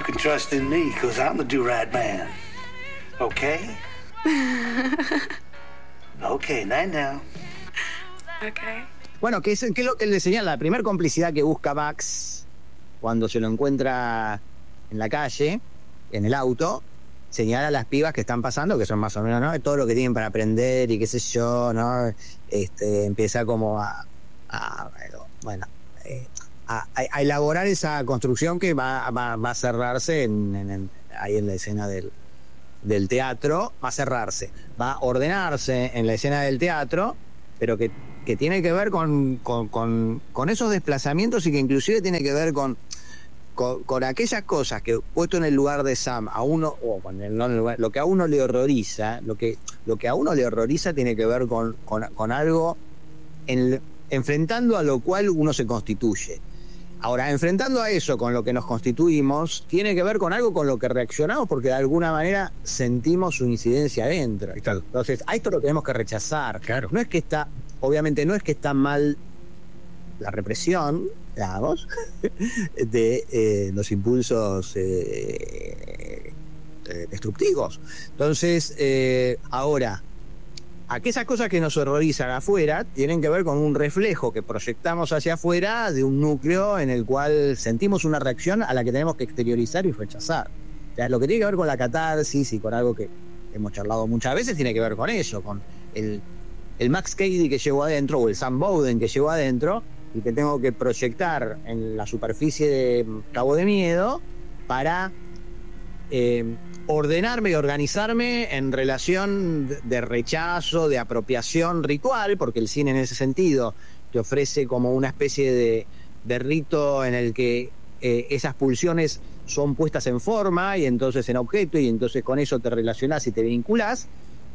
can trust in me, because I'm the do-right man. Okay? Okay, night now. Okay. Bueno, ¿qué es lo que le señala? La primera complicidad que busca Max cuando se lo encuentra en la calle, en el auto, señala a las pibas que están pasando, que son más o menos, ¿no? Todo lo que tienen para aprender y qué sé yo, ¿no? Empieza como a elaborar esa construcción que va a cerrarse ahí en la escena del teatro, va a cerrarse, va a ordenarse en la escena del teatro, pero que tiene que ver con esos desplazamientos y que inclusive tiene que ver con aquellas cosas que, puesto en el lugar de Sam, a uno, lo que a uno le horroriza, lo que a uno le horroriza tiene que ver con algo enfrentando a lo cual uno se constituye. Ahora, enfrentando a eso con lo que nos constituimos, tiene que ver con algo con lo que reaccionamos porque de alguna manera sentimos su incidencia adentro. Claro. Entonces, a esto lo tenemos que rechazar. Claro. Obviamente no es que está mal la represión, digamos, de los impulsos destructivos. Entonces, ahora, aquellas cosas que nos horrorizan afuera tienen que ver con un reflejo que proyectamos hacia afuera de un núcleo en el cual sentimos una reacción a la que tenemos que exteriorizar y rechazar. O sea, lo que tiene que ver con la catarsis y con algo que hemos charlado muchas veces tiene que ver con eso, con el Max Cady que llevo adentro o el Sam Bowden que llevo adentro y que tengo que proyectar en la superficie de Cabo de Miedo para ordenarme y organizarme en relación de rechazo, de apropiación ritual, porque el cine en ese sentido te ofrece como una especie de rito en el que esas pulsiones son puestas en forma y entonces en objeto y entonces con eso te relacionás y te vinculás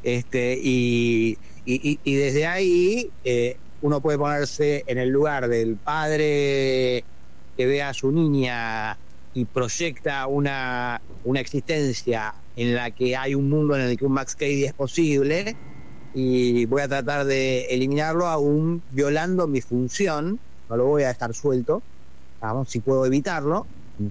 y desde ahí uno puede ponerse en el lugar del padre que ve a su niña y proyecta una existencia en la que hay un mundo en el que un Max Cady es posible y voy a tratar de eliminarlo aún violando mi función, no lo voy a dejar suelto, vamos, si puedo evitarlo.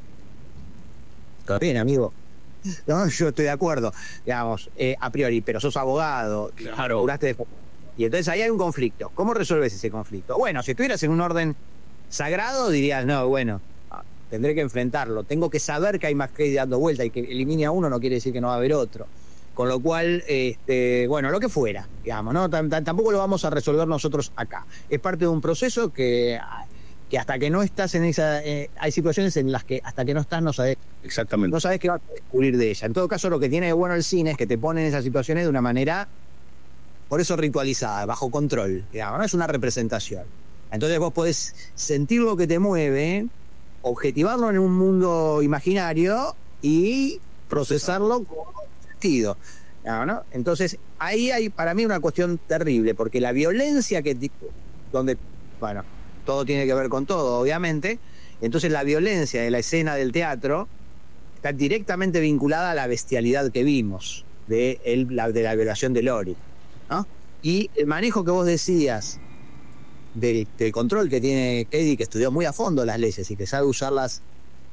Está bien, amigo. No, yo estoy de acuerdo, digamos, a priori, pero sos abogado, Claro. Y entonces ahí hay un conflicto. ¿Cómo resuelves ese conflicto? Bueno, si estuvieras en un orden sagrado, dirías, no, bueno, tendré que enfrentarlo. Tengo que saber que hay más que dando vuelta y que elimine a uno no quiere decir que no va a haber otro. Con lo cual, bueno, lo que fuera, digamos, ¿no? Tampoco lo vamos a resolver nosotros acá. Es parte de un proceso que hasta que no estás en esa... hay situaciones en las que hasta que no estás no sabes... Exactamente. No sabes qué vas a descubrir de ella. En todo caso, lo que tiene de bueno el cine es que te pone en esas situaciones de una manera, por eso ritualizada, bajo control, digamos, ¿no? Es una representación. Entonces vos podés sentir lo que te mueve, objetivarlo en un mundo imaginario y procesarlo con sentido, ¿no? Entonces ahí hay para mí una cuestión terrible, porque la violencia donde, bueno, todo tiene que ver con todo, obviamente, entonces la violencia de la escena del teatro está directamente vinculada a la bestialidad que vimos de la violación de Lori, ¿no? Y el manejo que vos decías del control que tiene Cady, que estudió muy a fondo las leyes y que sabe usarlas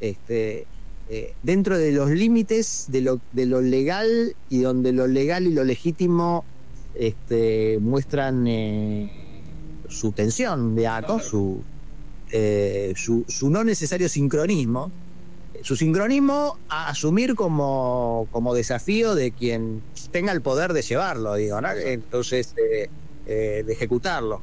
dentro de los límites de lo legal y donde lo legal y lo legítimo muestran su tensión de acto, su no necesario sincronismo, su sincronismo a asumir como desafío de quien tenga el poder de llevarlo, digo, ¿no? Entonces de ejecutarlo.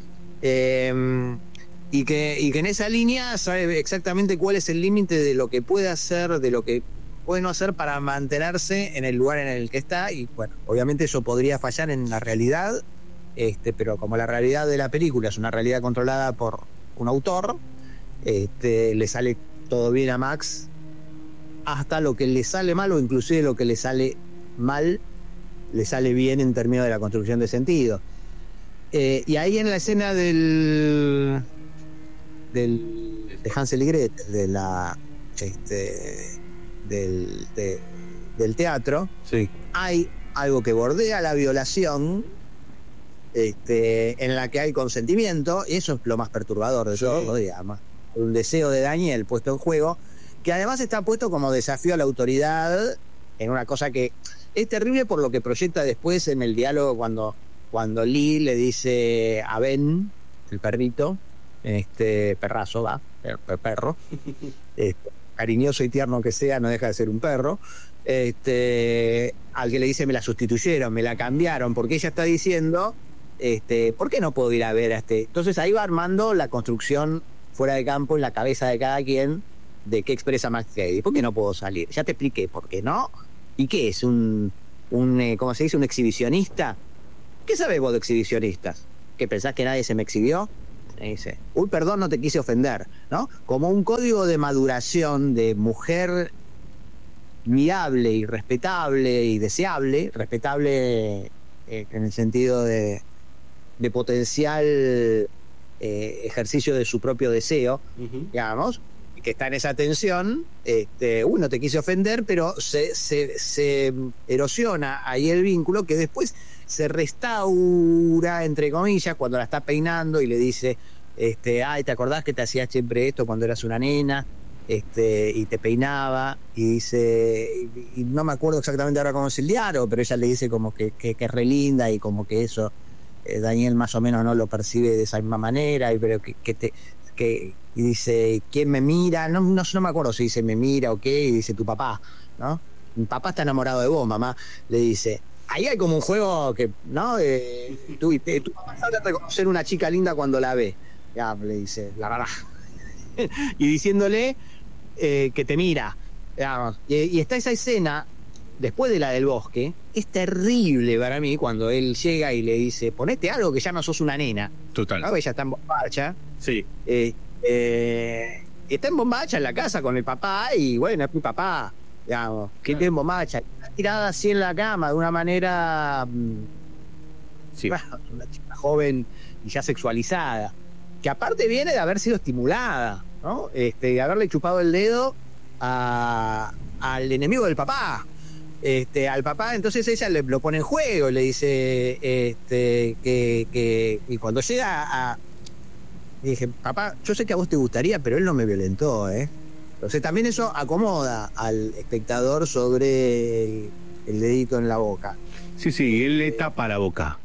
Y que en esa línea sabe exactamente cuál es el límite de lo que puede hacer, de lo que puede no hacer para mantenerse en el lugar en el que está. Y bueno, obviamente eso podría fallar en la realidad, pero como la realidad de la película es una realidad controlada por un autor, le sale todo bien a Max, hasta lo que le sale mal o inclusive lo que le sale mal le sale bien en términos de la construcción de sentido. Y ahí en la escena de Hansel y Gretel, del teatro, Sí. hay algo que bordea la violación, en la que hay consentimiento, y eso es lo más perturbador de todo, digamos. Un deseo de Daniel puesto en juego, que además está puesto como desafío a la autoridad en una cosa que es terrible por lo que proyecta después en el diálogo cuando Lee le dice a Ben, el perrito, perrazo, perro, cariñoso y tierno que sea, no deja de ser un perro, al que le dice me la sustituyeron, me la cambiaron, porque ella está diciendo, ¿por qué no puedo ir a ver a este? Entonces ahí va armando la construcción fuera de campo en la cabeza de cada quien de qué expresa Max Cady. ¿Por qué no puedo salir? Ya te expliqué por qué no. ¿Y qué es? ¿Cómo se dice? ¿Un exhibicionista? ¿Qué sabés vos de exhibicionistas? ¿Que pensás que nadie se me exhibió? Me dice, uy, perdón, no te quise ofender, ¿no? Como un código de maduración de mujer mirable y respetable y deseable, respetable en el sentido de potencial ejercicio de su propio deseo, digamos, que está en esa tensión, no te quise ofender, pero se erosiona ahí el vínculo que después se restaura, entre comillas, cuando la está peinando y le dice, ay, ¿te acordás que te hacías siempre esto cuando eras una nena? Y te peinaba, y dice, y no me acuerdo exactamente ahora cómo es el diálogo, pero ella le dice como que es re linda y como que eso Daniel más o menos no lo percibe de esa misma manera, pero y dice, ¿quién me mira? No me acuerdo si dice me mira o qué, y dice tu papá, ¿no? Mi papá está enamorado de vos, mamá, le dice. Ahí hay como un juego que, ¿no? Tu papá sabe reconocer una chica linda cuando la ve, ya, le dice, la verdad. Y diciéndole que te mira, digamos. Y está esa escena, después de la del bosque, es terrible para mí cuando él llega y le dice, ponete algo que ya no sos una nena. Total. ¿No? Ella está en bombacha. Sí. Está en bombacha en la casa con el papá y bueno, es mi papá, digamos, que está en bombacha. Está tirada así en la cama de una manera, sí. Bueno, una chica joven y ya sexualizada, que aparte viene de haber sido estimulada, ¿no? De haberle chupado el dedo al enemigo del papá. Al papá, entonces ella lo pone en juego, le dice y cuando llega a... Dije, papá, yo sé que a vos te gustaría, pero él no me violentó, ¿eh? Entonces también eso acomoda al espectador sobre el dedito en la boca. Sí, él le tapa la boca.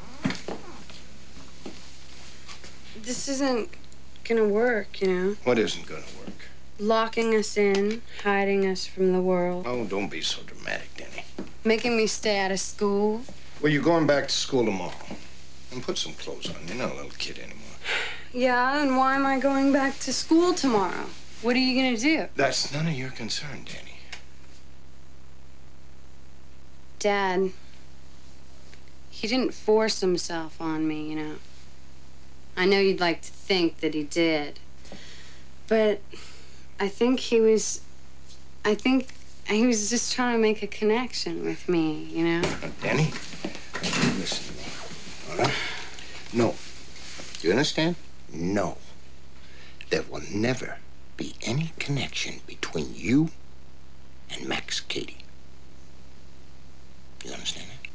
This isn't gonna work, you know? What isn't gonna work? Locking us in, hiding us from the world, Oh, don't be so dramatic, Denny. making me stay out of school. Well, you're going back to school tomorrow. And put some clothes on. You're not a little kid anymore. Yeah, and why am I going back to school tomorrow? What are you gonna do? That's none of your concern, Danny. Dad, he didn't force himself on me, you know. I know you'd like to think that he did. But I think he was just trying to make a connection with me, you know? Danny, listen to me, all right? No. You understand? No. There will never be any connection between you and Max Cady. You understand that?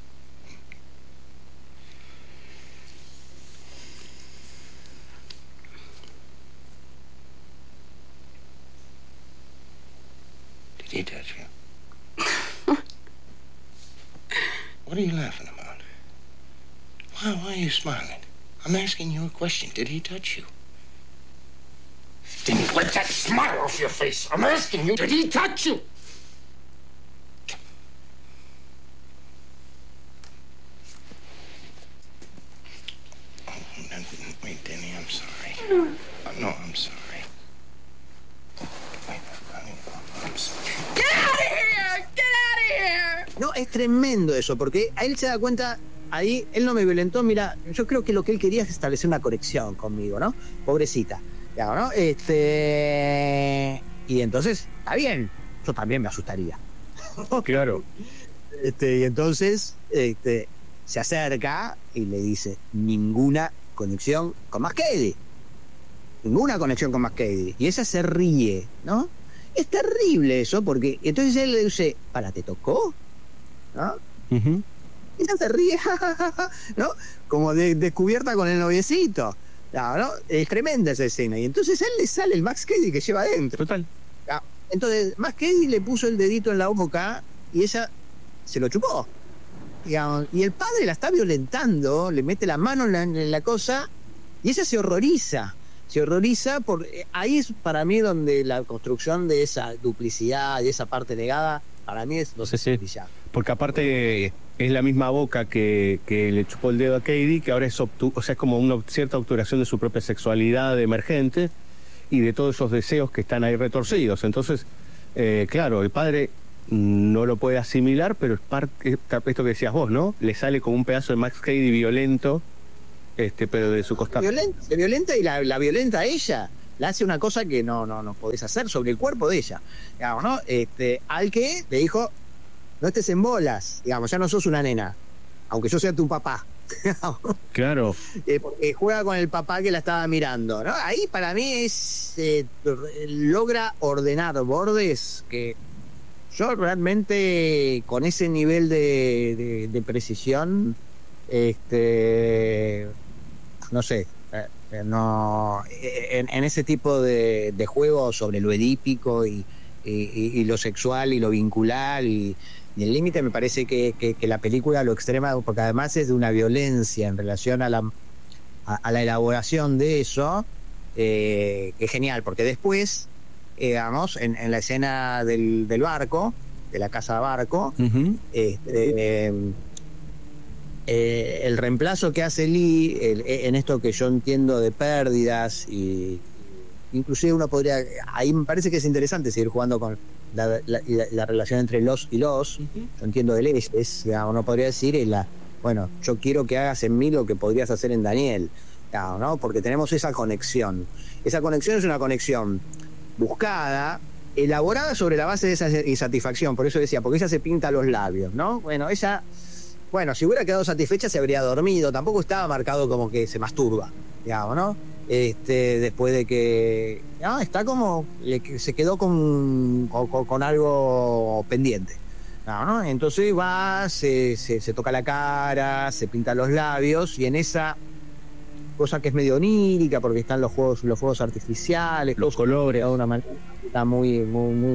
Did he touch you? What are you laughing about? Why are you smiling? I'm asking you a question. Did he touch you? Then let that smile off your face. I'm asking you, did he touch you? Oh, wait, Denny, I'm sorry. No, I'm sorry. Wait, honey, I'm sorry. Get out of here! Get out of here! No, es tremendo eso, porque a él se da cuenta, ahí, él no me violentó, mira, yo creo que lo que él quería es establecer una conexión conmigo, ¿no? Pobrecita, ya, ¿no? Y entonces, está bien, yo también me asustaría. Claro. Y entonces, se acerca y le dice, ninguna conexión con Max Cady. Ninguna conexión con Max Cady. Y ella se ríe, ¿no? Es terrible eso, porque entonces él le dice, ¿para, te tocó? ¿No? Uh-huh. Y ella se ríe, ¿no? Como descubierta con el noviecito. ¿No? Es tremenda esa escena. Y entonces a él le sale el Max Cady que lleva adentro. Total. Entonces, más que Eddie le puso el dedito en la boca y ella se lo chupó. Digamos, y el padre la está violentando, le mete la mano en la cosa y ella se horroriza. Se horroriza ahí es para mí donde la construcción de esa duplicidad y esa parte negada, para mí es brillante. Porque aparte es la misma boca que le chupó el dedo a Katie, que ahora es es como una cierta obturación de su propia sexualidad emergente y de todos esos deseos que están ahí retorcidos. Entonces, claro, el padre no lo puede asimilar, pero es esto que decías vos, ¿no? Le sale como un pedazo de Max Cady violento, pero de su costado. Se violenta y la violenta a ella. Le hace una cosa que no podés hacer sobre el cuerpo de ella. Digamos, ¿no? Al que le dijo, no estés en bolas, digamos, ya no sos una nena, aunque yo sea tu papá. Claro. Porque juega con el papá que la estaba mirando, ¿no? Ahí para mí logra ordenar bordes que yo realmente con ese nivel de precisión, no sé, en ese tipo de juego sobre lo edípico y lo sexual y lo vincular y el límite, me parece que la película lo extrema, porque además es de una violencia en relación a la elaboración de eso, que es genial, porque después, vamos, en la escena del barco, de la casa de barco, Uh-huh. El reemplazo que hace Lee en esto que yo entiendo de pérdidas, y inclusive uno podría, ahí me parece que es interesante seguir jugando con la relación entre los y los. Uh-huh. Yo entiendo de leyes, digamos, uno podría decir, bueno, yo quiero que hagas en mí lo que podrías hacer en Daniel, digamos, ¿no? Porque tenemos esa conexión. Esa conexión es una conexión buscada, elaborada sobre la base de esa insatisfacción. Por eso decía, porque ella se pinta los labios, ¿no? Bueno, si hubiera quedado satisfecha se habría dormido, tampoco estaba marcado como que se masturba, digamos, ¿no? Después de que está como se quedó con algo pendiente, ¿no? Entonces va, se toca la cara, se pinta los labios, y en esa cosa que es medio onírica, porque están los fuegos artificiales, Los colores. de una manera está muy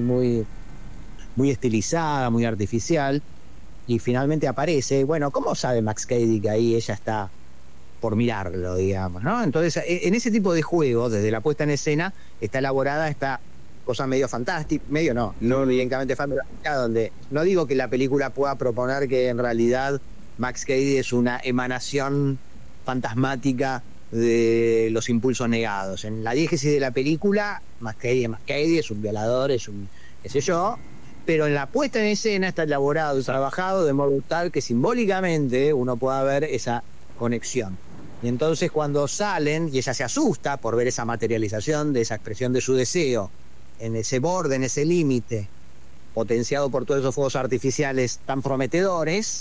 estilizada, muy artificial, y finalmente aparece. Bueno, ¿cómo sabe Max Cady que ahí ella está por mirarlo, digamos, ¿no? Entonces, en ese tipo de juego, desde la puesta en escena, está elaborada esta cosa medio fantástica, no directamente fantástica, donde no digo que la película pueda proponer que en realidad Max Cady es una emanación fantasmática de los impulsos negados. En la diégesis de la película, Max Cady es un violador, es un qué sé yo, pero en la puesta en escena está elaborado y trabajado de modo tal que simbólicamente uno pueda ver esa conexión. Y entonces cuando salen, y ella se asusta por ver esa materialización de esa expresión de su deseo, en ese borde, en ese límite, potenciado por todos esos fuegos artificiales tan prometedores,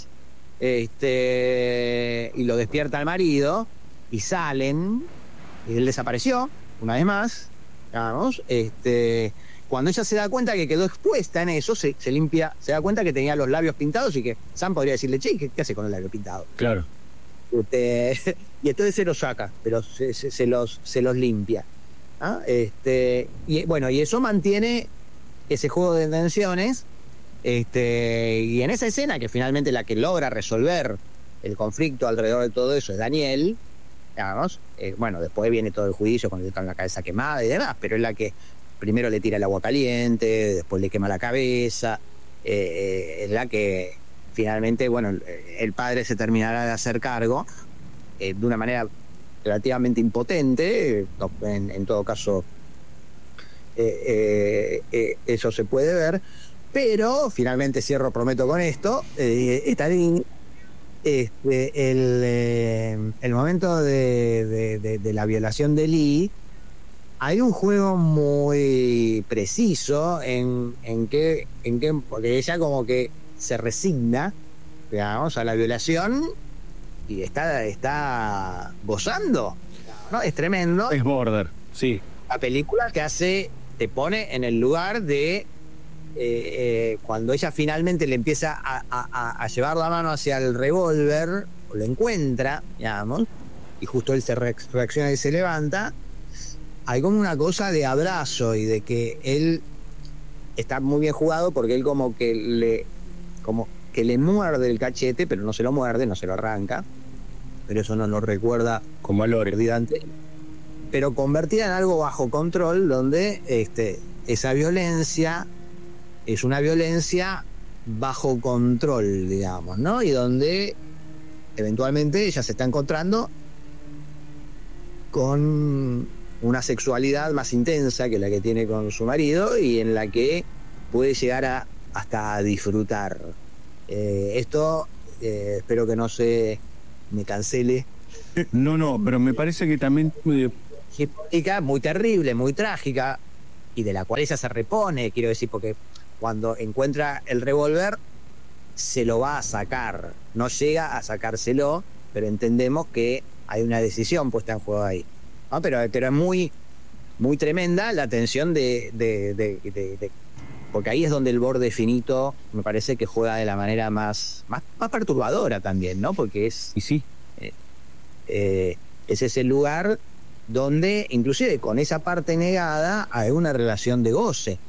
y lo despierta el marido, y salen, y él desapareció, una vez más, digamos, cuando ella se da cuenta que quedó expuesta en eso, se limpia, se da cuenta que tenía los labios pintados y que Sam podría decirle, che, ¿qué hace con el labio pintado? Claro. Y entonces se los saca, pero se los limpia. Y bueno, y eso mantiene ese juego de tensiones, y en esa escena, que finalmente la que logra resolver el conflicto alrededor de todo eso es Daniel, digamos, bueno, después viene todo el juicio con la cabeza quemada y demás, pero es la que primero le tira el agua caliente, después le quema la cabeza, es la que finalmente, bueno, el padre se terminará de hacer cargo de una manera relativamente impotente, en todo caso eso se puede ver, pero finalmente cierro, prometo con esto, el momento de la violación de Lee, hay un juego muy preciso en que porque ella como que se resigna, digamos, a la violación y está gozando, ¿no? Es tremendo. Es border, sí. La película te pone en el lugar de cuando ella finalmente le empieza a llevar la mano hacia el revólver, o lo encuentra, digamos, y justo él se reacciona y se levanta. Hay como una cosa de abrazo y de que él está muy bien jugado porque él como que le muerde el cachete, pero no se lo muerde, no se lo arranca, pero eso no lo recuerda Como a Lore. perdidamente, pero convertida en algo bajo control, donde esa violencia es una violencia bajo control, digamos, ¿no? Y donde eventualmente ella se está encontrando con una sexualidad más intensa que la que tiene con su marido y en la que puede llegar hasta a disfrutar. Esto espero que no se me cancele. No, pero me parece que también Hipnótica, muy terrible, muy trágica, y de la cual ella se repone, quiero decir, porque cuando encuentra el revólver se lo va a sacar, no llega a sacárselo, pero entendemos que hay una decisión puesta en juego ahí, ¿no? Pero es muy, muy tremenda la tensión porque ahí es donde el borde finito me parece que juega de la manera más perturbadora también, ¿no? Porque es y sí, es ese lugar donde inclusive con esa parte negada hay una relación de goce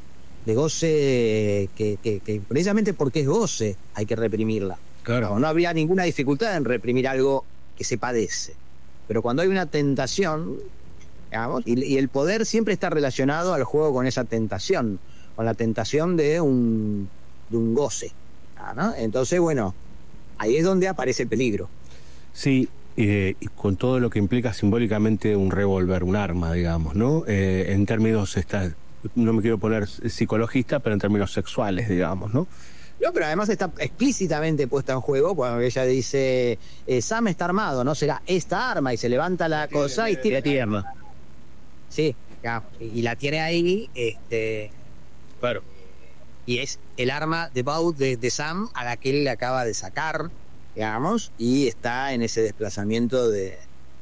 que precisamente porque es goce hay que reprimirla. claro. No habría ninguna dificultad en reprimir algo que se padece, pero cuando hay una tentación, digamos, y el poder siempre está relacionado al juego con esa tentación, con la tentación de un goce, ¿no? Entonces, bueno, ahí es donde aparece el peligro. Sí, y con todo lo que implica simbólicamente un revólver, un arma, digamos, ¿no? En términos, no me quiero poner psicologista, pero en términos sexuales, digamos, ¿no? No, pero además está explícitamente puesta en juego cuando ella dice, Sam está armado, ¿no? Será esta arma, y se levanta la cosa y tira tierra. Sí, y la tiene ahí, Claro. y es el arma de Baud de Sam a la que él le acaba de sacar, digamos, y está en ese desplazamiento de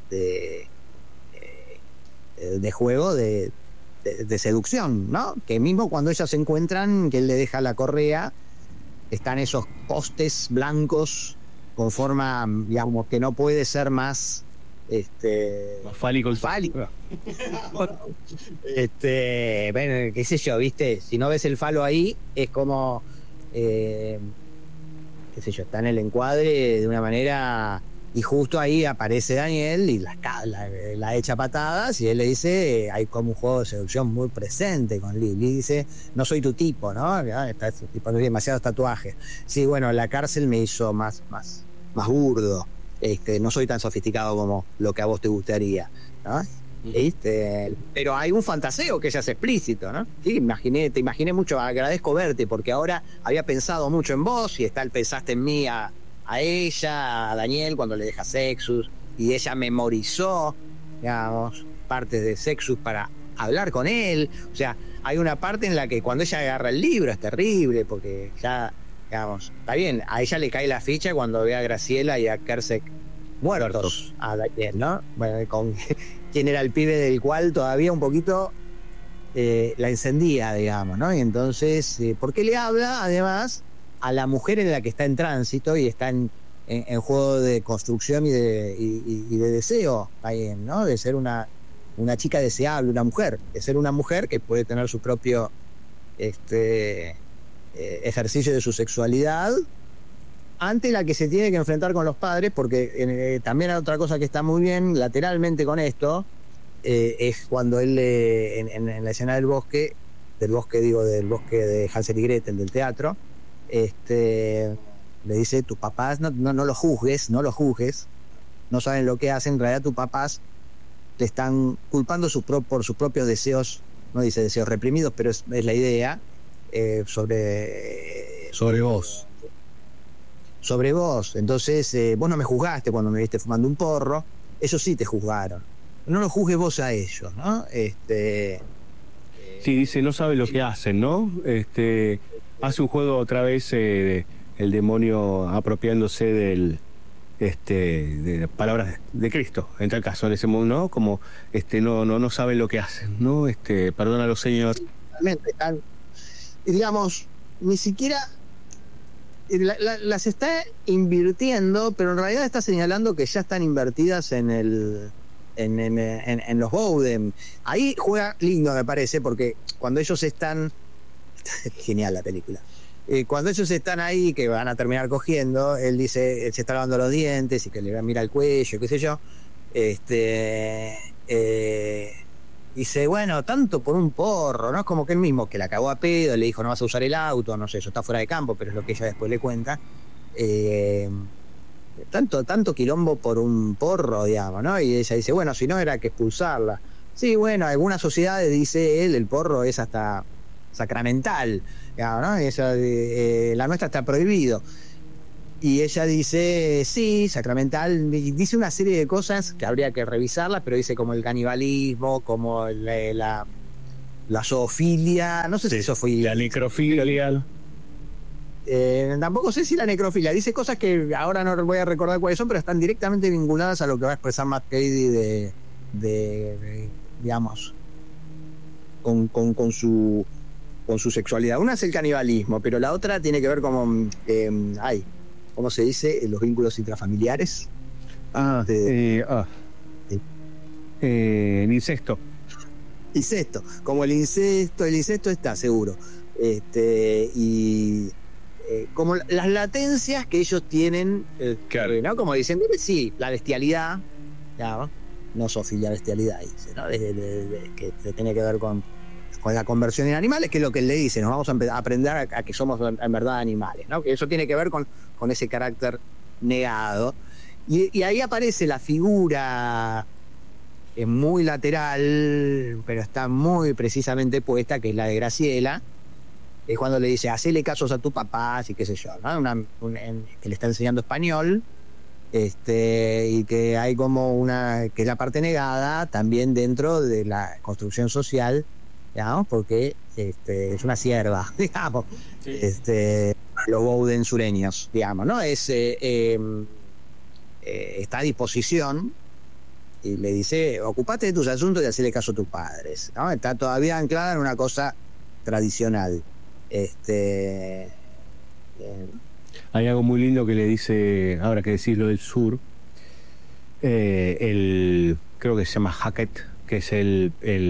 juego de seducción, ¿no? Que mismo cuando ellas se encuentran, que él le deja la correa, están esos postes blancos con forma, digamos, que no puede ser más Fálico. fálico. Bueno, qué sé yo, ¿viste? Si no ves el falo ahí, es como qué sé yo, está en el encuadre de una manera, y justo ahí aparece Daniel y la echa patadas, y él le dice, hay como un juego de seducción muy presente con Lee. Lee dice, no soy tu tipo, ¿no? Este tipo tiene demasiados tatuajes. Sí, bueno, la cárcel me hizo más burdo. No soy tan sofisticado como lo que a vos te gustaría, ¿no? Pero hay un fantaseo que ya es explícito, ¿no? Sí, te imaginé mucho, agradezco verte, porque ahora había pensado mucho en vos y pensaste en mí a ella, a Daniel, cuando le deja Sexus, y ella memorizó, digamos, partes de Sexus para hablar con él. O sea, hay una parte en la que cuando ella agarra el libro es terrible, porque ya, digamos, está bien, a ella le cae la ficha cuando ve a Graciela y a Kersek muertos, a Daniel, ¿no? Bueno, con quién era el pibe del cual todavía un poquito la encendía, digamos, ¿no? Y entonces, ¿por qué le habla, además, a la mujer en la que está en tránsito y está en juego de construcción y de deseo, ¿no? De ser una chica deseable, una mujer, de ser una mujer que puede tener su propio ejercicio de su sexualidad, ante la que se tiene que enfrentar con los padres, porque también hay otra cosa que está muy bien lateralmente con esto, es cuando él en la escena del bosque de Hansel y Gretel, del teatro, le dice, tus papás no los juzgues, no saben lo que hacen, en realidad tus papás te están culpando por sus propios deseos, no dice deseos reprimidos, pero es la idea, sobre vos. Sobre vos. Entonces, vos no me juzgaste cuando me viste fumando un porro, ellos sí te juzgaron. No los juzgues vos a ellos, ¿no? Sí, dice, no sabe lo que hacen, ¿no? Hace un juego otra vez el demonio apropiándose de palabras de Cristo, en tal caso, en ese modo, ¿no? Como no saben lo que hacen, ¿no? Perdónalo, Señor. Realmente están, digamos, ni siquiera las está invirtiendo, pero en realidad está señalando que ya están invertidas en los Bowden. Ahí juega lindo, me parece, porque cuando ellos están Genial la película. Cuando ellos están ahí, que van a terminar cogiendo, él dice, él se está lavando los dientes y que le mira el cuello, qué sé yo. Dice, bueno, tanto por un porro, ¿no? Es como que él mismo, que la cagó a pedo, le dijo, no vas a usar el auto, no sé, eso está fuera de campo, pero es lo que ella después le cuenta. Tanto quilombo por un porro, digamos, ¿no? Y ella dice, bueno, si no era que expulsarla. Sí, bueno, algunas sociedades, dice él, el porro es hasta sacramental, digamos, ¿no? Y ella, la nuestra está prohibido. Y ella dice, sí, sacramental, y dice una serie de cosas que habría que revisarlas, pero dice como el canibalismo, como la zoofilia, no sé si eso fue... La necrofilia. Tampoco sé si la necrofilia, dice cosas que ahora no voy a recordar cuáles son, pero están directamente vinculadas a lo que va a expresar Matt Cady de digamos, con su sexualidad. Una es el canibalismo, pero la otra tiene que ver con, ¿cómo se dice? Los vínculos intrafamiliares. El incesto. Incesto, como el incesto está seguro. Como las latencias que ellos tienen, Claro. ¿no? Como diciendo, sí, la bestialidad, ¿no? No zoofilia, bestialidad, dice, ¿no? Que tiene que ver con la conversión en animales, que es lo que él le dice, nos vamos a aprender a que somos en verdad animales, ¿no? Que eso tiene que ver con ese carácter negado. Y ahí aparece la figura muy lateral, pero está muy precisamente puesta, que es la de Graciela. Es cuando le dice, hacele casos a tu papá, y qué sé yo, ¿no? Que le está enseñando español, y que hay como que es la parte negada también dentro de la construcción social, digamos, porque es una sierva, digamos, Sí. Los Bowden sureños, digamos, ¿no? Está a disposición y le dice, ocupate de tus asuntos y hacele caso a tus padres, ¿no? Está todavía anclada en una cosa tradicional. Hay algo muy lindo que le dice, ahora que decís lo del sur, creo que se llama Hackett, que es el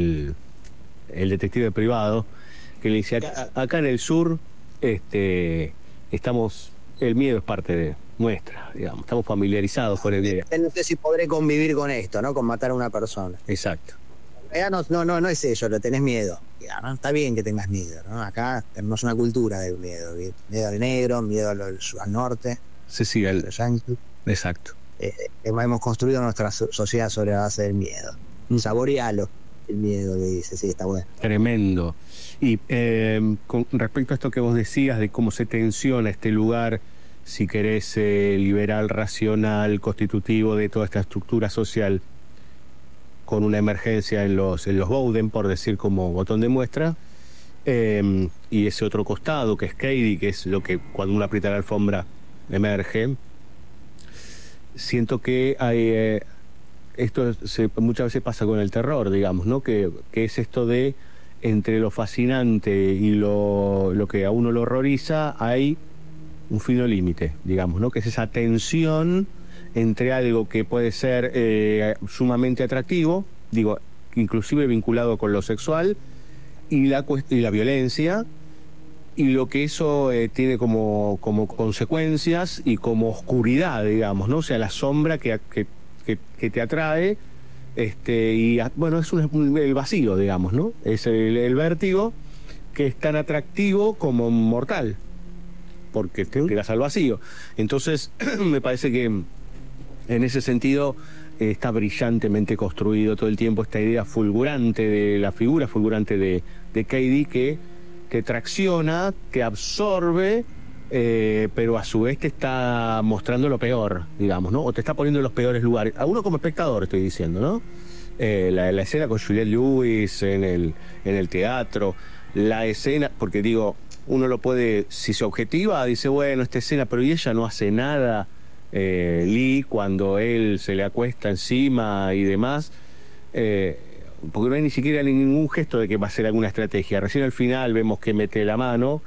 detective privado, que le dice, acá en el sur estamos, el miedo es parte de nuestra, digamos, estamos familiarizados con el miedo. No sé si podré convivir con esto, ¿no? Con matar a una persona. Exacto. No es eso, lo tenés miedo. Ya, ¿no? Está bien que tengas miedo, ¿no? Acá tenemos una cultura del miedo. Miedo al negro, miedo al norte, Sí, a los yanquis. exacto. Hemos construido nuestra sociedad sobre la base del miedo. Saborealo, el miedo, le dice, sí, está bueno. Tremendo. Y con respecto a esto que vos decías de cómo se tensiona este lugar, si querés, liberal, racional, constitutivo de toda esta estructura social, con una emergencia en los Bowden, por decir como botón de muestra, y ese otro costado que es Cady, que es lo que cuando uno aprieta la alfombra emerge. Siento que hay esto muchas veces pasa con el terror, digamos, ¿no? Que es esto de entre lo fascinante y lo que a uno lo horroriza, hay un fino límite, digamos, ¿no? Que es esa tensión entre algo que puede ser sumamente atractivo, digo, inclusive vinculado con lo sexual, y la violencia, y lo que eso tiene como consecuencias y como oscuridad, digamos, ¿no? O sea, la sombra que te atrae, bueno, es el vacío, digamos, ¿no? Es el vértigo que es tan atractivo como mortal, porque te tiras al vacío. Entonces, me parece que en ese sentido está brillantemente construido todo el tiempo esta idea fulgurante de la figura fulgurante de Cady, que te tracciona, te absorbe, pero a su vez te está mostrando lo peor, digamos, ¿no? O te está poniendo en los peores lugares. A uno como espectador estoy diciendo, ¿no? La escena con Juliette Lewis en el teatro, la escena, porque digo, uno lo puede, si se objetiva, dice, bueno, esta escena, pero y ella no hace nada, Lee, cuando él se le acuesta encima y demás, porque no hay ni siquiera ningún gesto de que va a ser alguna estrategia. Recién al final vemos que mete la mano,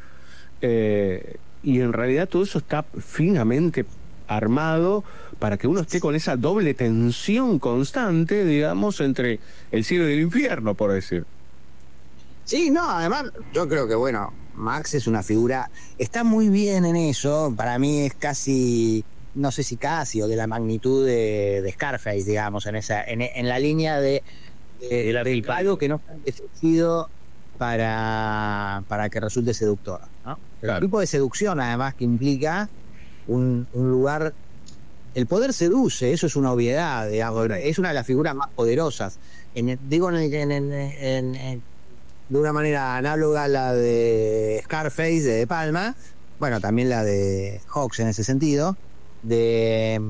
y en realidad todo eso está finamente armado para que uno esté con esa doble tensión constante, digamos, entre el cielo y el infierno, por decir. Sí, no, además yo creo que, bueno, Max es una figura, está muy bien en eso, para mí es casi, no sé si casi, o de la magnitud de Scarface, digamos, en la línea de algo que no está envejecido para que resulte seductor, ¿no? Claro. El tipo de seducción, además, que implica un lugar. El poder seduce, eso es una obviedad, digamos, es una de las figuras más poderosas. De una manera análoga a la de Scarface, de Palma, bueno, también la de Hawks en ese sentido, de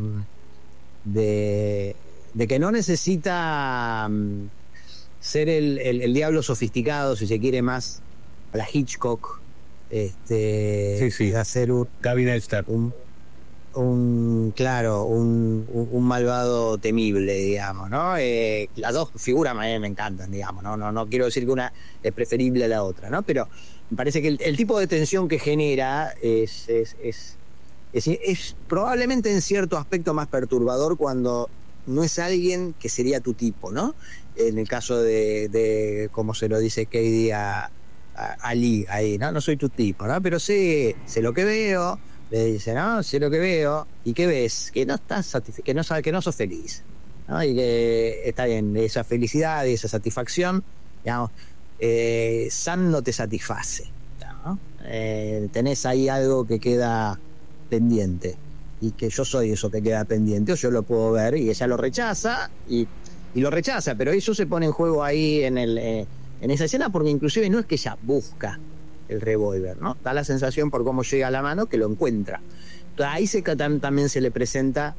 que no necesita ser el diablo sofisticado, si se quiere, más a la Hitchcock, Sí. de hacer Gavin Elster. un malvado temible, digamos, ¿no? Las dos figuras a mí me encantan, digamos, no quiero decir que una es preferible a la otra, ¿no? Pero me parece que el tipo de tensión que genera es probablemente en cierto aspecto más perturbador cuando no es alguien que sería tu tipo, ¿no? En el caso de como se lo dice Cady a Lee ahí, ¿no? No soy tu tipo, ¿no? Pero sé lo que veo. Le dice, no, sé lo que veo. ¿Y qué ves? Que no estás satisfecho, que no sos feliz, ¿no? Y que está bien, esa felicidad y esa satisfacción, digamos, Sam no te satisface, ¿no? Tenés ahí algo que queda pendiente. Y que yo soy eso que queda pendiente, o yo lo puedo ver, y ella lo rechaza, y lo rechaza, pero eso se pone en juego ahí en esa escena, porque inclusive no es que ella busca el revólver, ¿no? Da la sensación por cómo llega a la mano que lo encuentra. Entonces ahí también se le presenta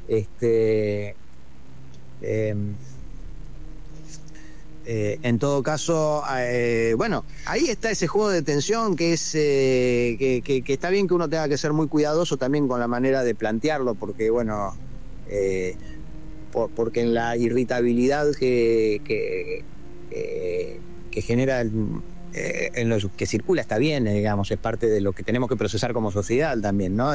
en todo caso, bueno, ahí está ese juego de tensión que es que está bien que uno tenga que ser muy cuidadoso también con la manera de plantearlo, porque bueno, porque en la irritabilidad que genera en lo que circula está bien, digamos, es parte de lo que tenemos que procesar como sociedad también, ¿no?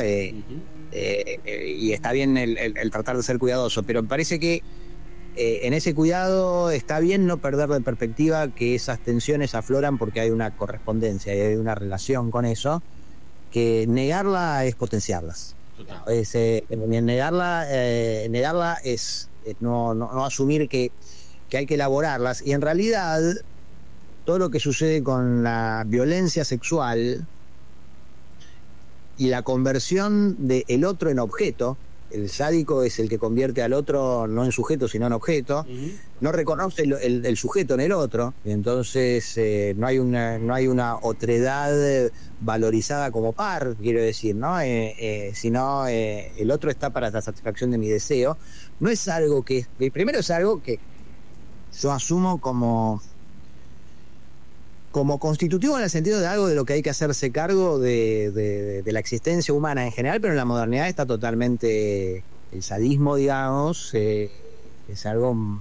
Y está bien el tratar de ser cuidadoso, pero me parece que en ese cuidado está bien no perder de perspectiva que esas tensiones afloran porque hay una correspondencia y hay una relación con eso, que negarla es potenciarlas. Negarla es no asumir que hay que elaborarlas, y en realidad todo lo que sucede con la violencia sexual y la conversión del otro en objeto, el sádico es el que convierte al otro no en sujeto sino en objeto, no reconoce el sujeto en el otro, y entonces no hay una otredad valorizada como par, quiero decir, ¿no? Sino el otro está para la satisfacción de mi deseo. No es algo que, primero es algo que yo asumo como constitutivo en el sentido de algo de lo que hay que hacerse cargo de la existencia humana en general, pero en la modernidad está totalmente, el sadismo, digamos, es algo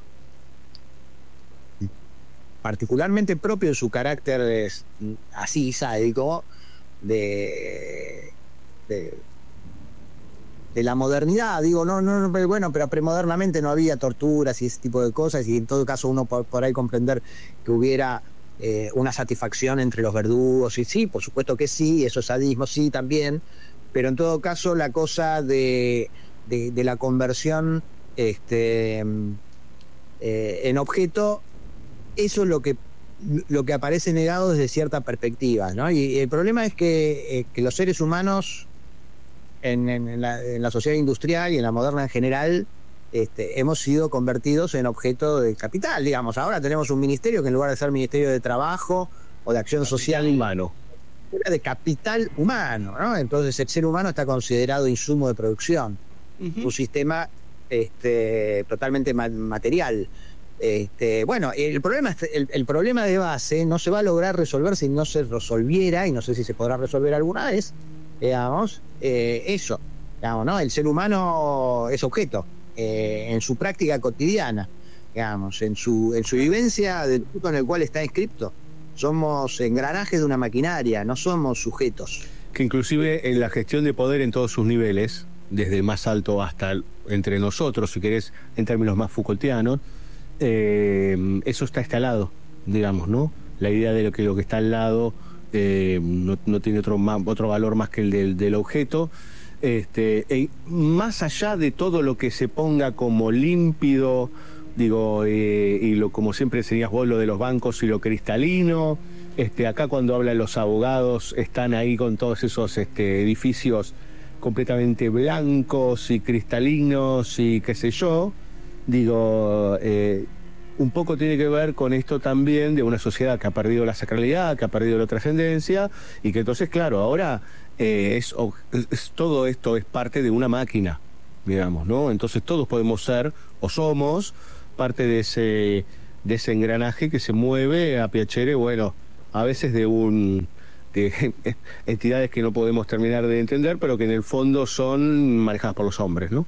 particularmente propio de su carácter así sádico de la modernidad, digo, no, bueno, pero premodernamente no había torturas y ese tipo de cosas, y en todo caso uno por ahí comprender que hubiera una satisfacción entre los verdugos, y sí, por supuesto que sí, eso es sadismo, sí, también, pero en todo caso la cosa de la conversión en objeto, eso es lo que aparece negado desde cierta perspectiva, ¿no? Y el problema es que los seres humanos en la sociedad industrial y en la moderna en general hemos sido convertidos en objeto de capital, digamos. Ahora tenemos un ministerio que en lugar de ser ministerio de trabajo o de acción social humano, de capital humano, ¿no? Entonces el ser humano está considerado insumo de producción, un sistema totalmente material. Bueno, el problema de base no se va a lograr resolver si no se resolviera, y no sé si se podrá resolver alguna vez, digamos, eso, digamos, ¿no? El ser humano es objeto en su práctica cotidiana, digamos, en su vivencia del punto en el cual está inscripto. Somos engranajes de una maquinaria, no somos sujetos. Que inclusive en la gestión de poder en todos sus niveles, desde el más alto hasta entre nosotros, si querés, en términos más Foucaultianos, eso está instalado, digamos, ¿no? La idea de lo que está al lado no tiene otro valor más que el del objeto. Más allá de todo lo que se ponga como límpido, digo, como siempre enseñás vos, lo de los bancos y lo cristalino, acá cuando hablan los abogados están ahí con todos esos edificios completamente blancos y cristalinos y qué sé yo, digo, un poco tiene que ver con esto también de una sociedad que ha perdido la sacralidad, que ha perdido la trascendencia, y que entonces, claro, ahora todo esto es parte de una máquina, digamos, ¿no? Entonces todos podemos ser, o somos, parte de ese engranaje que se mueve a piacere, bueno, a veces de entidades que no podemos terminar de entender, pero que en el fondo son manejadas por los hombres, ¿no?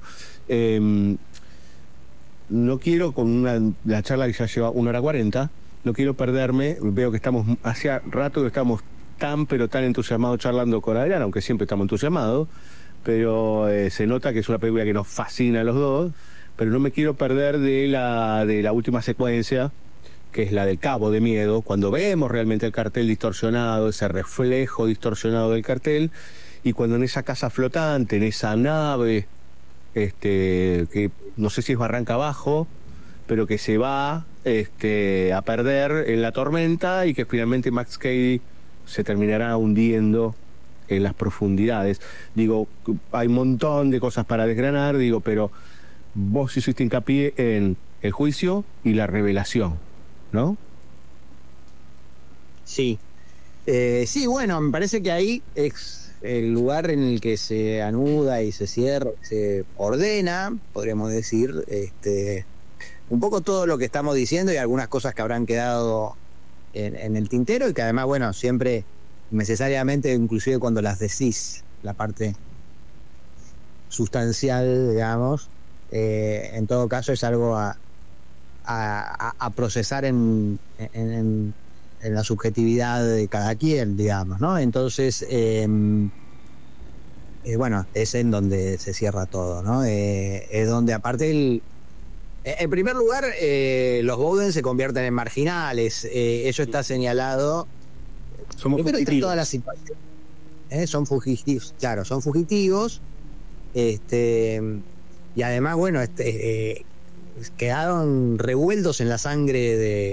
No quiero, la charla que ya lleva 1 hora 40, no quiero perderme, veo que hacía rato que estamos tan entusiasmados charlando con Adrián, aunque siempre estamos entusiasmados, pero se nota que es una película que nos fascina a los dos, pero no me quiero perder de la última secuencia, que es la del Cabo de Miedo, cuando vemos realmente el cartel distorsionado, ese reflejo distorsionado del cartel, y cuando en esa casa flotante, en esa nave, que no sé si es barranca abajo, pero que se va a perder en la tormenta y que finalmente Max Cady se terminará hundiendo en las profundidades. Digo, hay un montón de cosas para desgranar, pero vos hiciste hincapié en el juicio y la revelación, ¿no? Sí. Sí, bueno, me parece que ahí es el lugar en el que se anuda y se cierra, se ordena, podríamos decir, un poco todo lo que estamos diciendo y algunas cosas que habrán quedado en el tintero y que además, bueno, siempre necesariamente, inclusive cuando las decís, la parte sustancial, digamos, en todo caso es algo a procesar en la subjetividad de cada quien, digamos, ¿no? Entonces, bueno, es en donde se cierra todo, ¿no? Es donde, aparte, en primer lugar, los Bowden se convierten en marginales. Eso está señalado. Somos Pero fugitivos. todas las situaciones. Son fugitivos, claro, son fugitivos. Y además, bueno, quedaron revueltos en la sangre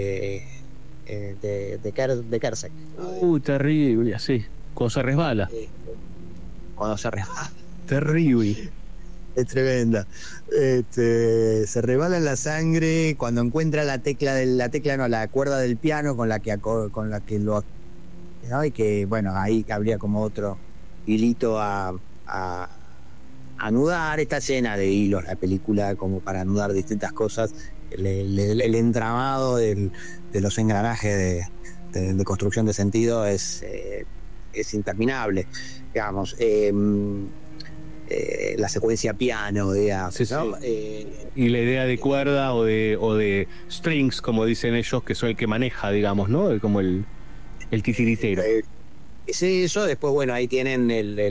de Kersek. Terrible, así, cuando se resbala. Cuando se resbala. Terrible. Es tremenda. Se resbala en la sangre cuando encuentra la cuerda del piano con la que lo, ¿no? Y que, bueno, ahí habría como otro hilito a anudar. Esta llena de hilos la película como para anudar distintas cosas. El entramado de los engranajes de construcción de sentido es interminable, digamos. La secuencia piano, digamos, sí, ¿no? Sí. Y la idea de cuerda o de strings, como dicen ellos, que son el que maneja, digamos, ¿no? Como el titiritero. Es eso. Después, bueno, ahí tienen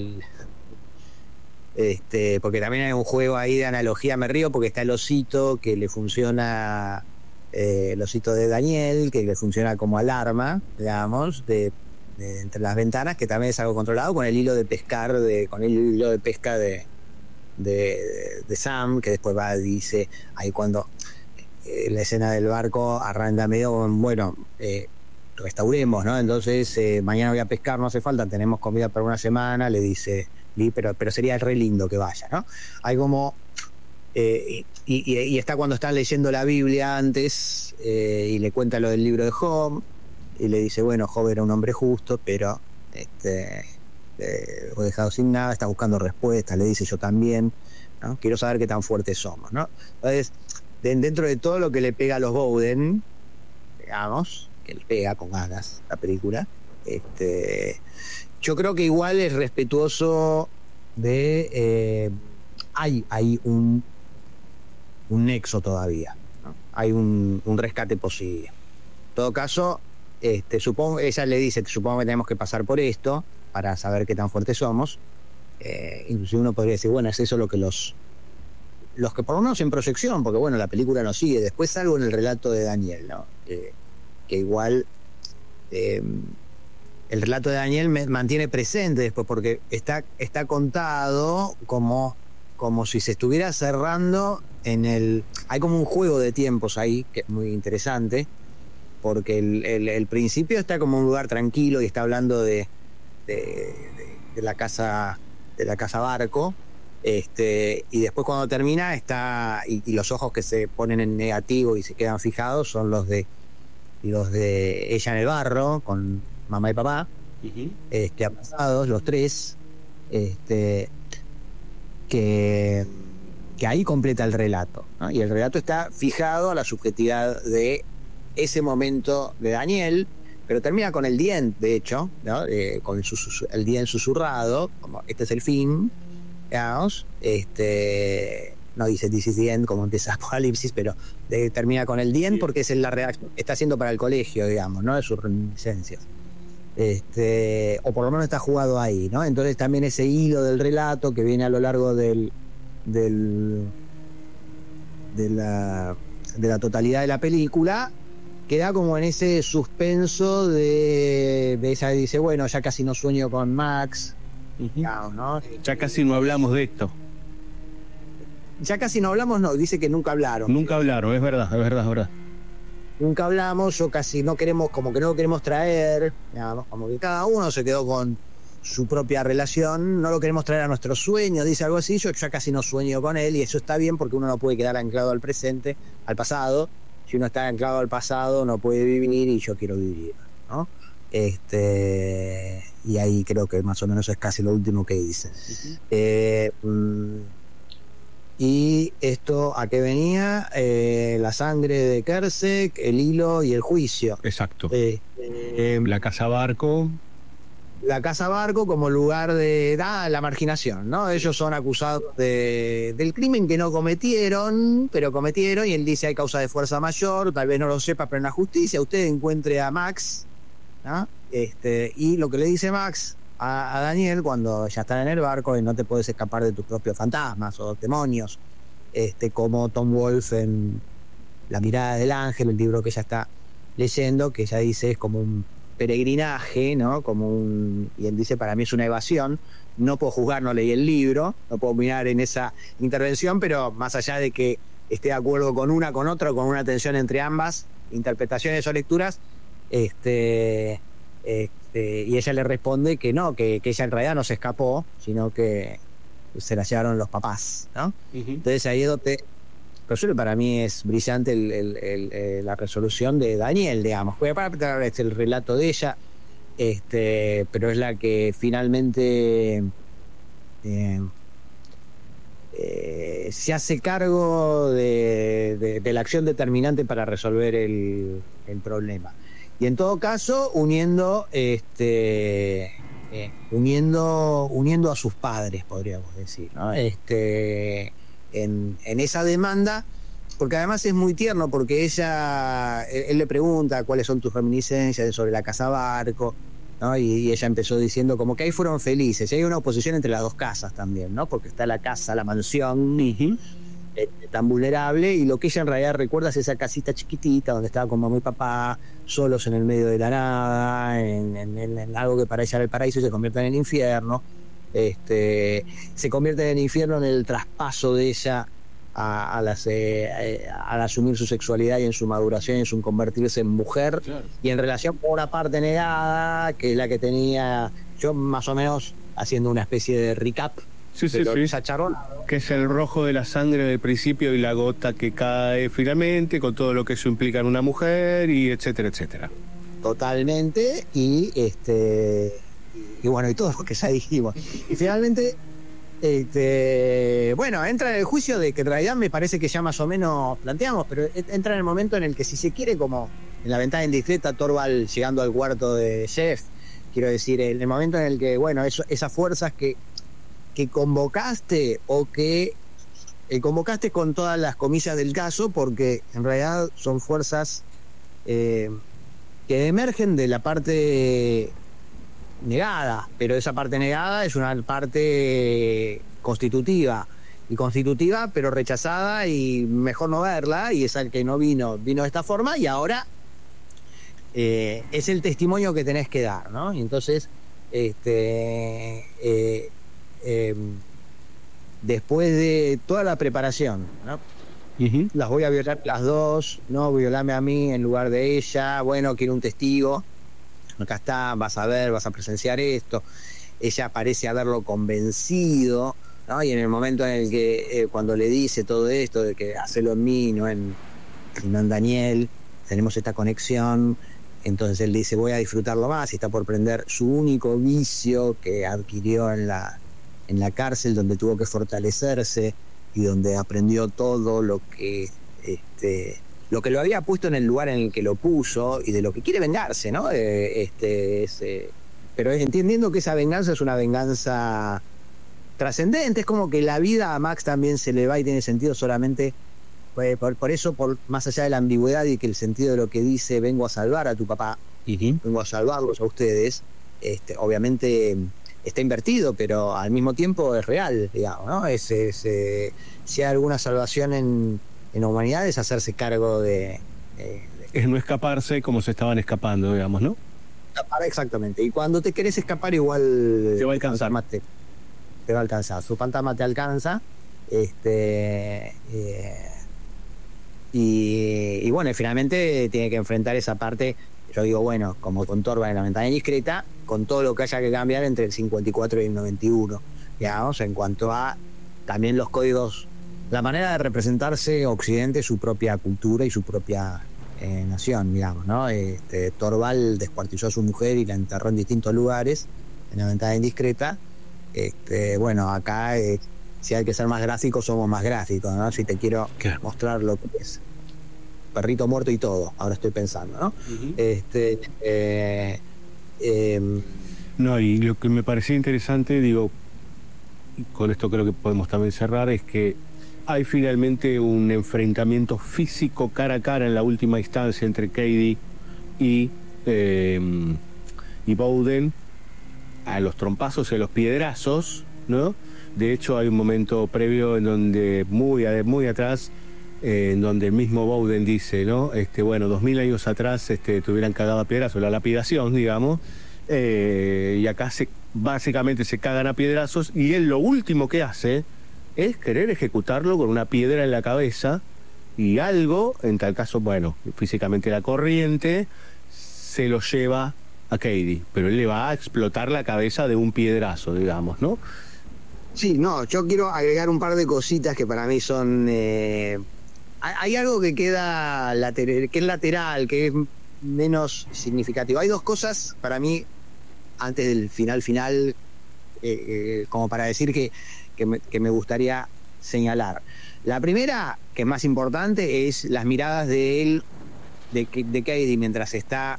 porque también hay un juego ahí de analogía. Me río porque está el osito que le funciona, el osito de Daniel, que le funciona como alarma, digamos, de entre las ventanas, que también es algo controlado con el hilo de pesca de Sam, que después va, dice, ahí cuando la escena del barco arranca medio, bueno, restauremos, ¿no? Entonces, mañana voy a pescar, no hace falta, tenemos comida para una semana, le dice Lee, pero sería re lindo que vaya, ¿no? Hay como... y está cuando están leyendo la Biblia antes, y le cuenta lo del libro de Job, y le dice, bueno, Job era un hombre justo, pero fue dejado sin nada, está buscando respuestas, le dice, yo también, ¿no? Quiero saber qué tan fuertes somos, ¿no? Entonces, dentro de todo lo que le pega a los Bowden, digamos, que le pega con ganas la película, yo creo que igual es respetuoso de... hay un nexo todavía, ¿no? Hay un rescate posible. En todo caso, supongo, ella le dice, supongo que tenemos que pasar por esto para saber qué tan fuertes somos. Inclusive uno podría decir, bueno, es eso lo que los que por lo menos en proyección, porque bueno, la película nos sigue. Después algo en el relato de Daniel, ¿no? Que igual es el relato de Daniel mantiene presente después, porque está contado como si se estuviera cerrando hay como un juego de tiempos ahí, que es muy interesante, porque el principio está como un lugar tranquilo y está hablando de la casa Barco, y después cuando termina está y los ojos que se ponen en negativo y se quedan fijados son los de ella en el barro con mamá y papá, abrazados los tres, que ahí completa el relato, ¿no? Y el relato está fijado a la subjetividad de ese momento de Daniel, pero termina con el Dien, de hecho, ¿no? Con el Dien susurrado, como este es el fin, digamos, no dice this is the end como empieza Apocalipsis, pero termina con el Dien porque es la reacción que está haciendo para el colegio, digamos, ¿no? De sus reminiscencias. O por lo menos está jugado ahí, ¿no? Entonces también ese hilo del relato que viene a lo largo de la totalidad de la película queda como en ese suspenso de ella dice, bueno, ya casi no sueño con Max, digamos, ¿no? Ya casi no hablamos de esto. Ya casi no hablamos, no, dice que nunca hablaron. Nunca hablaron, es verdad. Nunca hablamos, yo casi no queremos, como que no lo queremos traer, digamos, como que cada uno se quedó con su propia relación, no lo queremos traer a nuestros sueños, dice algo así, yo ya casi no sueño con él, y eso está bien porque uno no puede quedar anclado al presente, al pasado. Si uno está anclado al pasado no puede vivir y yo quiero vivir, ¿no? Y ahí creo que más o menos es casi lo último que dice. Y esto, ¿a qué venía? La sangre de Kersek, el hilo y el juicio. Exacto. La casa Barco. La casa Barco como lugar de la marginación, ¿no? Ellos son acusados del crimen que no cometieron, pero cometieron, y él dice hay causa de fuerza mayor, tal vez no lo sepa, pero en la justicia usted encuentre a Max, ¿no? Y lo que le dice Max a Daniel cuando ya están en el barco, y no te puedes escapar de tus propios fantasmas o demonios, como Tom Wolfe en La mirada del ángel, el libro que ella está leyendo, que ella dice es como un peregrinaje, ¿no? Y él dice, para mí es una evasión, no puedo juzgar, no leí el libro, no puedo opinar en esa intervención, pero más allá de que esté de acuerdo con una, con otra, con una tensión entre ambas interpretaciones o lecturas, y ella le responde que no, que ella en realidad no se escapó, sino que se la llevaron los papás, ¿no? Entonces ahí es donde para mí es brillante la resolución de Daniel, digamos. Porque aparte es el relato de ella, pero es la que finalmente se hace cargo de la acción determinante para resolver el problema. Y en todo caso, uniendo a sus padres, podríamos decir, ¿no? En esa demanda, porque además es muy tierno, porque él le pregunta cuáles son tus reminiscencias sobre la casa Barco, ¿no? Y ella empezó diciendo como que ahí fueron felices, y hay una oposición entre las dos casas también, ¿no? Porque está la casa, la mansión, tan vulnerable, y lo que ella en realidad recuerda es esa casita chiquitita donde estaba con mamá y papá, solos en el medio de la nada, en algo que para ella era el paraíso y se convierte en el infierno. Se convierte en el infierno en el traspaso de ella al asumir su sexualidad y en su maduración y en su convertirse en mujer, claro. Y en relación con una parte negada que es la que tenía yo, más o menos haciendo una especie de recap. Sí. Que es el rojo de la sangre del principio y la gota que cae finalmente, con todo lo que eso implica en una mujer, y etcétera. Totalmente, y bueno, y todo lo que ya dijimos. Y finalmente, entra en el juicio de que en realidad me parece que ya más o menos planteamos, pero entra en el momento en el que, si se quiere, como en La ventana indiscreta, Torvald llegando al cuarto de Jeff, quiero decir, en el momento en el que, bueno, esas fuerzas que convocaste, o que convocaste con todas las comillas del caso, porque en realidad son fuerzas que emergen de la parte negada, pero esa parte negada es una parte constitutiva pero rechazada, y mejor no verla, y es al que no vino de esta forma, y ahora es el testimonio que tenés que dar, ¿no? Y entonces, después de toda la preparación, ¿no? Ujú. Las voy a violar las dos, no, violame a mí en lugar de ella, bueno, quiero un testigo, acá está, vas a ver, vas a presenciar esto. Ella parece haberlo convencido, ¿no? Y en el momento en el que, cuando le dice todo esto, de que hacelo en mí, no en Daniel, tenemos esta conexión, entonces él dice, voy a disfrutarlo más, y está por prender su único vicio que adquirió en la cárcel, donde tuvo que fortalecerse y donde aprendió todo lo que lo había puesto en el lugar en el que lo puso y de lo que quiere vengarse, ¿no? Pero entendiendo que esa venganza es una venganza trascendente, es como que la vida a Max también se le va y tiene sentido solamente por eso, más allá de la ambigüedad y que el sentido de lo que dice, vengo a salvar a tu papá, vengo a salvarlos a ustedes, obviamente está invertido, pero al mismo tiempo es real, digamos, ¿no? Si hay alguna salvación en la humanidad es hacerse cargo de Es no escaparse como se estaban escapando, digamos, ¿no? escapar, exactamente. Y cuando te querés escapar, igual Te va a alcanzar. Te va a alcanzar. Su fantasma te alcanza. Y bueno, y finalmente tiene que enfrentar esa parte. Yo digo, bueno, como con Torvald en La Ventana Indiscreta, con todo lo que haya que cambiar entre el 54 y el 91, digamos, en cuanto a también los códigos, la manera de representarse Occidente, su propia cultura y su propia nación, digamos, ¿no? Torvald descuartizó a su mujer y la enterró en distintos lugares, en La Ventana Indiscreta. Bueno, acá, si hay que ser más gráficos, somos más gráficos, ¿no? Si te quiero mostrar lo que es perrito muerto y todo, ahora estoy pensando, ¿no? No, y lo que me parecía interesante, digo, y con esto creo que podemos también cerrar, es que hay finalmente un enfrentamiento físico cara a cara en la última instancia entre Cady y Bowden, a los trompazos y a los piedrazos, ¿no? De hecho, hay un momento previo en donde, muy atrás, en donde el mismo Bowden dice, ¿no? Bueno, 2000 años atrás te hubieran cagado a piedrazos, la lapidación, digamos, y acá básicamente se cagan a piedrazos, y él lo último que hace es querer ejecutarlo con una piedra en la cabeza, y algo, en tal caso, bueno, físicamente la corriente, se lo lleva a Cady, pero él le va a explotar la cabeza de un piedrazo, digamos, ¿no? Sí, no, yo quiero agregar un par de cositas que para mí son... hay algo que queda que es lateral, que es menos significativo. Hay dos cosas para mí, antes del final, como para decir que me gustaría señalar. La primera, que es más importante, es las miradas de él, de Cady, mientras está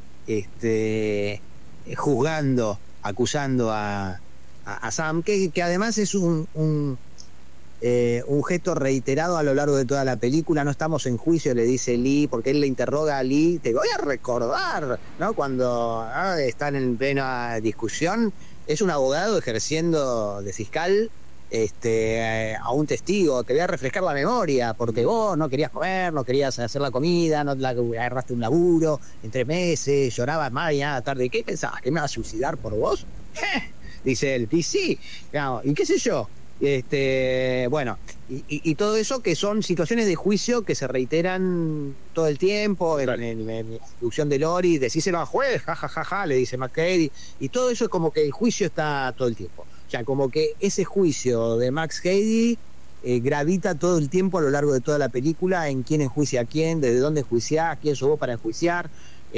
juzgando, acusando a Sam, que además es un gesto reiterado a lo largo de toda la película. No estamos en juicio, le dice Lee, porque él le interroga a Lee, te voy a recordar, ¿no? Cuando están en plena discusión, es un abogado ejerciendo de fiscal a un testigo, te voy a refrescar la memoria, porque vos no querías comer, no querías hacer la comida, no agarraste un laburo en 3 meses, llorabas más y nada tarde. ¿Qué pensabas? ¿Que me vas a suicidar por vos? Dice él, y sí, claro, y qué sé yo. Bueno, y todo eso, que son situaciones de juicio que se reiteran todo el tiempo en la instrucción de Lori, decíselo al juez, jajajaja, le dice McCady, y todo eso es como que el juicio está todo el tiempo. O sea, como que ese juicio de Max Cady gravita todo el tiempo a lo largo de toda la película en quién enjuicia a quién, desde dónde enjuiciar, quién sos vos para enjuiciar.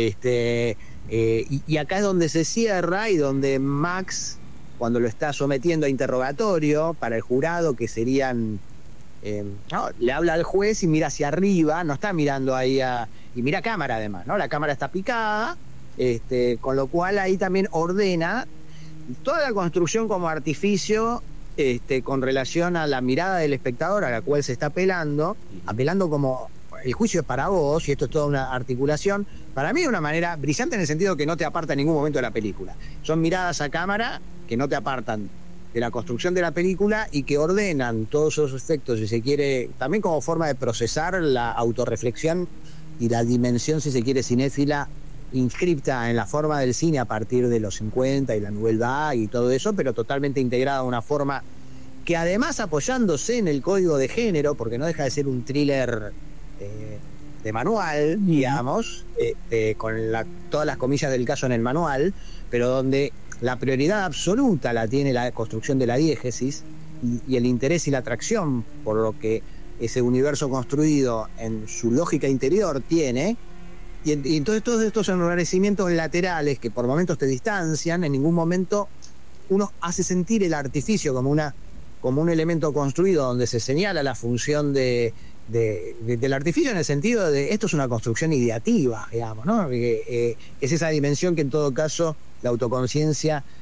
Y acá es donde se cierra y donde Max, cuando lo está sometiendo a interrogatorio para el jurado, que serían... no, le habla al juez y mira hacia arriba, no está mirando ahí y mira cámara además, ¿no? La cámara está picada, con lo cual ahí también ordena toda la construcción como artificio, con relación a la mirada del espectador a la cual se está apelando como el juicio es para vos y esto es toda una articulación. Para mí de una manera brillante, en el sentido que no te aparta en ningún momento de la película. Son miradas a cámara que no te apartan de la construcción de la película y que ordenan todos esos efectos, si se quiere, también como forma de procesar la autorreflexión y la dimensión, si se quiere, cinéfila inscripta en la forma del cine a partir de los 50 y la Nouvelle Vague y todo eso, pero totalmente integrada a una forma que además apoyándose en el código de género, porque no deja de ser un thriller de manual, digamos, con todas las comillas del caso en el manual, pero donde la prioridad absoluta la tiene la construcción de la diégesis y el interés y la atracción por lo que ese universo construido en su lógica interior tiene. Y entonces todos estos enrarecimientos laterales que por momentos te distancian, en ningún momento uno hace sentir el artificio como un elemento construido donde se señala la función del artificio en el sentido de esto es una construcción ideativa, digamos, ¿no? Es esa dimensión que en todo caso la autoconciencia